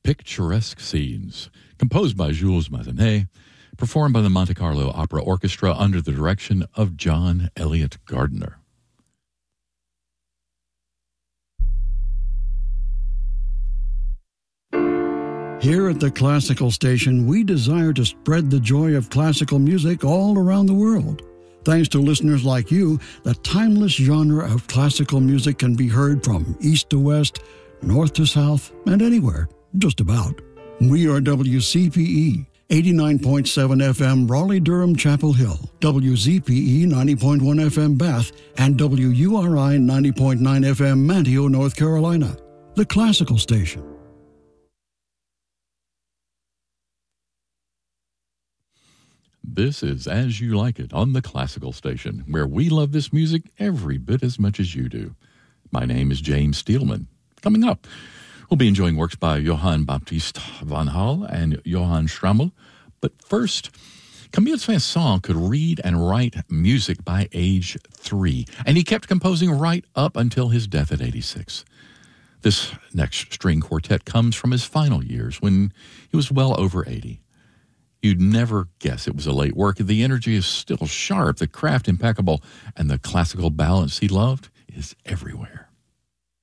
Picturesque Scenes, composed by Jules Massenet, performed by the Monte Carlo Opera Orchestra under the direction of John Elliott Gardiner. Here at the Classical Station, we desire to spread the joy of classical music all around the world. Thanks to listeners like you, the timeless genre of classical music can be heard from east to west, north to south, and anywhere, just about. We are WCPE, 89.7 FM Raleigh-Durham Chapel Hill, WZPE 90.1 FM Bath, and WURI 90.9 FM Manteo, North Carolina. The Classical Station. This is As You Like It on the Classical Station, where we love this music every bit as much as you do. My name is James Steelman. Coming up, we'll be enjoying works by Johann Baptist van Hal and Johann Schrammel. But first, Camille Saint-Saëns could read and write music by age 3, and he kept composing right up until his death at 86. This next string quartet comes from his final years when he was well over 80. You'd never guess it was a late work. The energy is still sharp, the craft impeccable, and the classical balance he loved is everywhere.